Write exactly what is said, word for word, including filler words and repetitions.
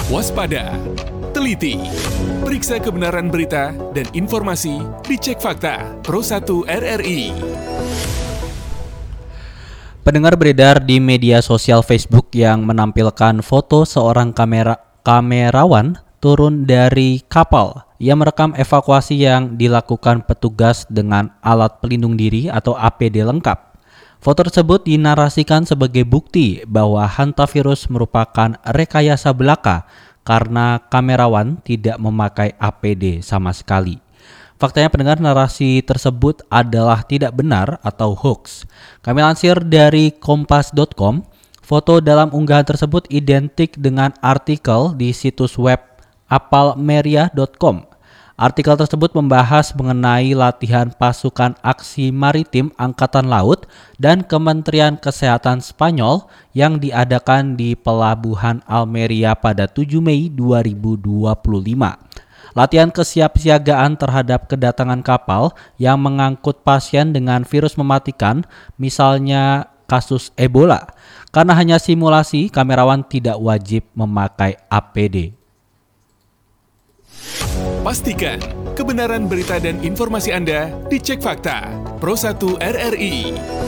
Waspada, teliti, periksa kebenaran berita dan informasi dicek fakta Pro satu R R I. Pendengar, beredar di media sosial Facebook yang menampilkan foto seorang kamera kamerawan turun dari kapal. Ia merekam evakuasi yang dilakukan petugas dengan alat pelindung diri atau A P D lengkap. Foto tersebut dinarasikan sebagai bukti bahwa hantavirus merupakan rekayasa belaka karena kamerawan tidak memakai A P D sama sekali. Faktanya, pendengar, narasi tersebut adalah tidak benar atau hoax. Kami lansir dari kompas dot com, foto dalam unggahan tersebut identik dengan artikel di situs web apalmeria dot com. Artikel tersebut membahas mengenai latihan pasukan aksi maritim Angkatan Laut dan Kementerian Kesehatan Spanyol yang diadakan di Pelabuhan Almeria pada tujuh Mei dua ribu dua puluh lima. Latihan kesiapsiagaan terhadap kedatangan kapal yang mengangkut pasien dengan virus mematikan, misalnya kasus Ebola. Karena hanya simulasi, kamerawan tidak wajib memakai A P D. Pastikan kebenaran berita dan informasi Anda dicek fakta Pro satu R R I.